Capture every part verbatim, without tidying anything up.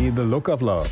Me the Look of Love.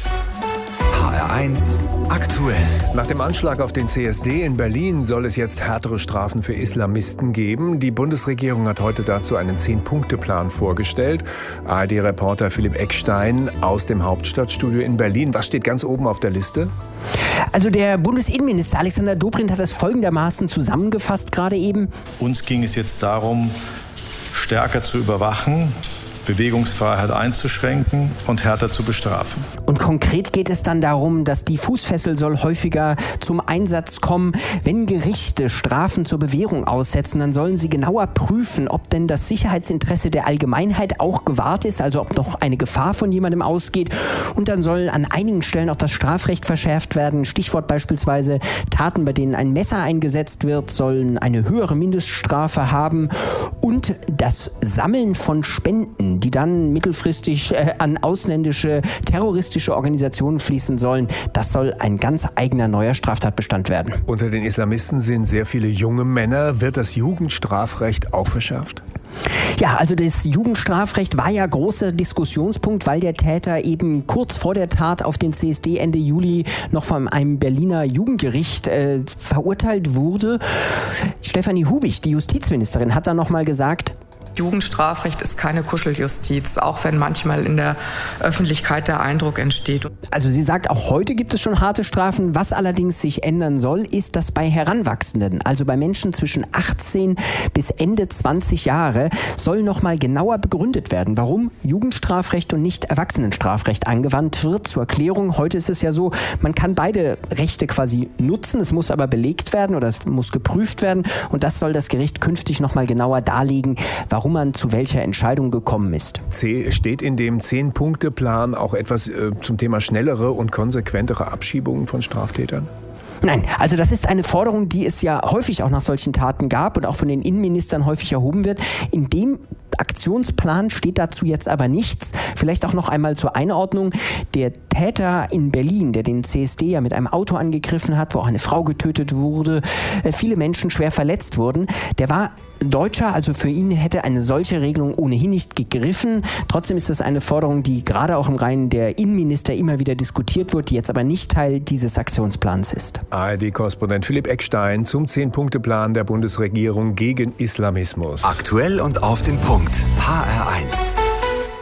H R eins aktuell. Nach dem Anschlag auf den C S D in Berlin soll es jetzt härtere Strafen für Islamisten geben. Die Bundesregierung hat heute dazu einen Zehn-Punkte-Plan vorgestellt. A R D-Reporter Philipp Eckstein aus dem Hauptstadtstudio in Berlin. Was steht ganz oben auf der Liste? Also der Bundesinnenminister Alexander Dobrindt hat das folgendermaßen zusammengefasst gerade eben. Uns ging es jetzt darum, stärker zu überwachen, Bewegungsfreiheit einzuschränken und härter zu bestrafen. Und konkret geht es dann darum, dass die Fußfessel soll häufiger zum Einsatz kommen. Wenn Gerichte Strafen zur Bewährung aussetzen, dann sollen sie genauer prüfen, ob denn das Sicherheitsinteresse der Allgemeinheit auch gewahrt ist, also ob noch eine Gefahr von jemandem ausgeht. Und dann soll an einigen Stellen auch das Strafrecht verschärft werden. Stichwort beispielsweise Taten, bei denen ein Messer eingesetzt wird, sollen eine höhere Mindeststrafe haben. Und das Sammeln von Spenden, die dann mittelfristig äh, an ausländische terroristische Organisationen fließen sollen, das soll ein ganz eigener neuer Straftatbestand werden. Unter den Islamisten sind sehr viele junge Männer. Wird das Jugendstrafrecht auch verschärft? Ja, also das Jugendstrafrecht war ja großer Diskussionspunkt, weil der Täter eben kurz vor der Tat auf den C S D Ende Juli noch von einem Berliner Jugendgericht äh, verurteilt wurde. Stefanie Hubich, die Justizministerin, hat dann noch mal gesagt: Jugendstrafrecht ist keine Kuscheljustiz, auch wenn manchmal in der Öffentlichkeit der Eindruck entsteht. Also sie sagt, auch heute gibt es schon harte Strafen. Was allerdings sich ändern soll, ist, dass bei Heranwachsenden, also bei Menschen zwischen achtzehn bis Ende zwanzig Jahre, soll nochmal genauer begründet werden, warum Jugendstrafrecht und nicht Erwachsenenstrafrecht angewandt wird. Zur Erklärung, heute ist es ja so, man kann beide Rechte quasi nutzen, es muss aber belegt werden oder es muss geprüft werden und das soll das Gericht künftig nochmal genauer darlegen, warum warum man zu welcher Entscheidung gekommen ist. C steht in dem Zehn-Punkte-Plan auch etwas äh, zum Thema schnellere und konsequentere Abschiebungen von Straftätern? Nein, also das ist eine Forderung, die es ja häufig auch nach solchen Taten gab und auch von den Innenministern häufig erhoben wird. In dem Aktionsplan steht dazu jetzt aber nichts. Vielleicht auch noch einmal zur Einordnung. Der Täter in Berlin, der den C S D ja mit einem Auto angegriffen hat, wo auch eine Frau getötet wurde, viele Menschen schwer verletzt wurden, der war Deutscher, also für ihn hätte eine solche Regelung ohnehin nicht gegriffen. Trotzdem ist das eine Forderung, die gerade auch im Reihen der Innenminister immer wieder diskutiert wird, die jetzt aber nicht Teil dieses Aktionsplans ist. A R D-Korrespondent Philipp Eckstein zum Zehn-Punkte-Plan der Bundesregierung gegen Islamismus. Aktuell und auf den Punkt. H R eins.